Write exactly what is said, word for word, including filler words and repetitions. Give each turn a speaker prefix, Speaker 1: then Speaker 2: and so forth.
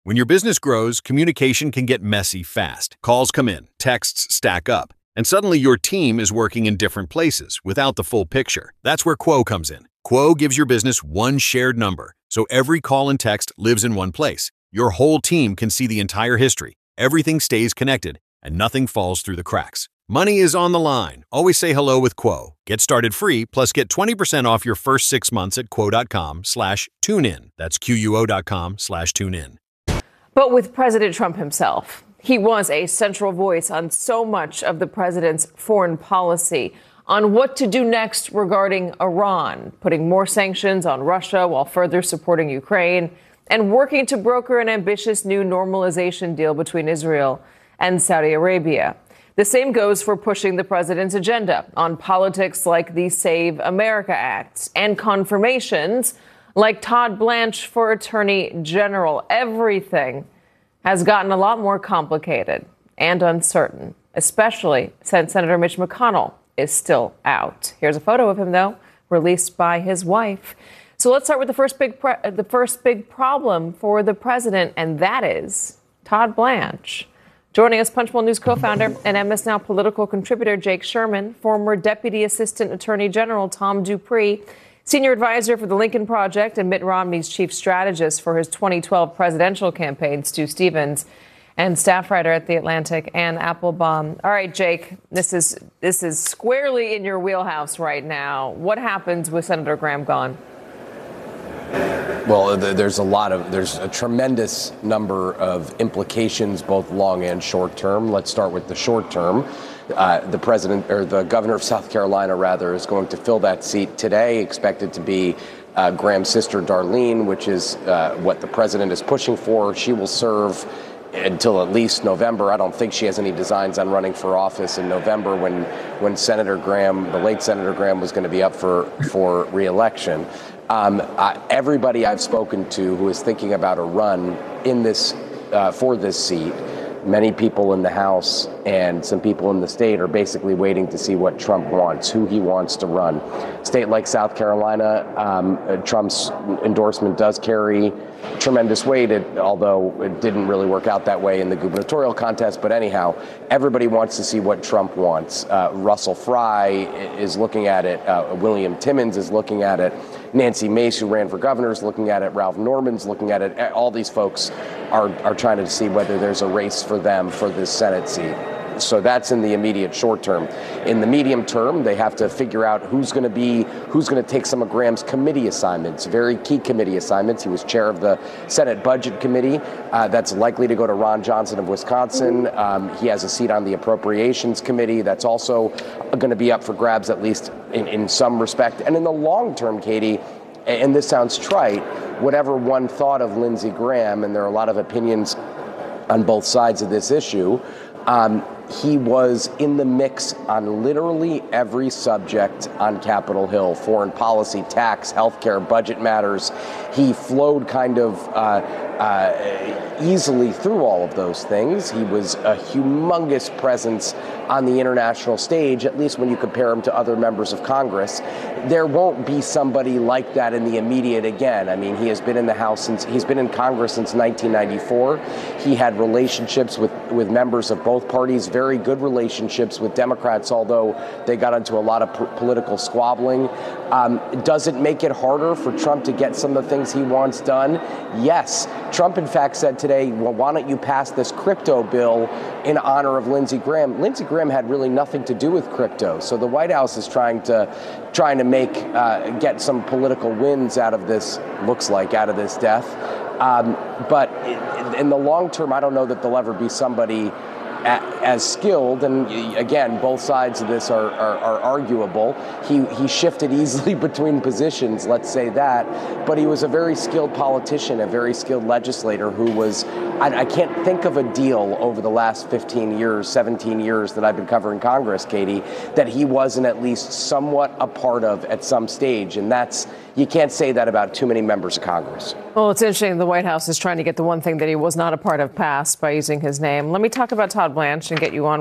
Speaker 1: When your business grows, communication can get messy fast. Calls come in, texts stack up, and suddenly your team is working in different places without the full picture. That's where Quo comes in. Quo gives your business one shared number, so every call and text lives in one place. Your whole team can see the entire history. Everything stays connected, and nothing falls through the cracks. Money is on the line. Always say hello with Quo. Get started free, plus get twenty percent off your first six months at quo.com slash tune in. That's Q-U-O dot com slash tune in.
Speaker 2: But with President Trump himself, he was a central voice on so much of the president's foreign policy, on what to do next regarding Iran, putting more sanctions on Russia while further supporting Ukraine, and working to broker an ambitious new normalization deal between Israel and Saudi Arabia. The same goes for pushing the president's agenda on politics like the Save America Act and confirmations like Todd Blanche for Attorney General. Everything has gotten a lot more complicated and uncertain, especially since Senator Mitch McConnell is still out. Here's a photo of him, though, released by his wife. So let's start with the first big pre- the first big problem for the president, and that is Todd Blanche. Joining us, Punchbowl News co-founder and M S Now political contributor Jake Sherman, former Deputy Assistant Attorney General Tom Dupree, Senior Advisor for the Lincoln Project and Mitt Romney's Chief Strategist for his twenty twelve presidential campaign, Stu Stevens, and staff writer at The Atlantic, Ann Applebaum. All right, Jake, this is this is squarely in your wheelhouse right now. What happens with Senator Graham gone?
Speaker 3: Well, there's a lot of there's a tremendous number of implications, both long and short term. Let's start with the short term. Uh, the president, or the governor of South Carolina, rather, is going to fill that seat today, expected to be uh, Graham's sister, Darlene, which is uh, what the president is pushing for. She will serve until at least November. I don't think she has any designs on running for office in November when when Senator Graham, the late Senator Graham, was going to be up for, for re-election. Um, uh, everybody I've spoken to who is thinking about a run in this uh, for this seat, many people in the House and some people in the state are basically waiting to see what Trump wants, who he wants to run. State like South Carolina, um, Trump's endorsement does carry tremendous weight, it, although it didn't really work out that way in the gubernatorial contest. But anyhow, everybody wants to see what Trump wants. Uh, Russell Fry is looking at it. Uh, William Timmons is looking at it. Nancy Mace, who ran for governor, is looking at it. Ralph Norman's looking at it. All these folks are, are trying to see whether there's a race for them for this Senate seat. So that's in the immediate short term. In the medium term, they have to figure out who's going to be, who's going to take some of Graham's committee assignments, very key committee assignments. He was chair of the Senate Budget Committee. Uh, that's likely to go to Ron Johnson of Wisconsin. Um, he has a seat on the Appropriations Committee. That's also going to be up for grabs, at least in, in some respect. And in the long term, Katie, and this sounds trite, whatever one thought of Lindsey Graham, and there are a lot of opinions on both sides of this issue, um, he was in the mix on literally every subject on Capitol Hill: foreign policy, tax, healthcare, budget matters. He flowed kind of uh, uh, easily through all of those things. He was a humongous presence on the international stage, at least when you compare him to other members of Congress. There won't be somebody like that in the immediate again. I mean, he has been in the House since, he's been in Congress since nineteen ninety-four. He had relationships with, with members of both parties, very good relationships with Democrats, although they got into a lot of p- political squabbling. Um, does it make it harder for Trump to get some of the things he wants done? Yes. Trump, in fact, said today, well, why don't you pass this crypto bill in honor of Lindsey Graham? Lindsey Graham had really nothing to do with crypto. So the White House is trying to trying to make uh, get some political wins out of this, looks like, out of this death. Um, but in the long term, I don't know that there'll ever be somebody as skilled, and again, both sides of this are, are, are arguable. He he shifted easily between positions, let's say that, but he was a very skilled politician, a very skilled legislator who was, I, I can't think of a deal over the last fifteen years, seventeen years that I've been covering Congress, Katie, that he wasn't at least somewhat a part of at some stage, and that's, you can't say that about too many members of Congress.
Speaker 2: Well, it's interesting. The White House is trying to get the one thing that he was not a part of passed by using his name. Let me talk about Todd Blanche and get you on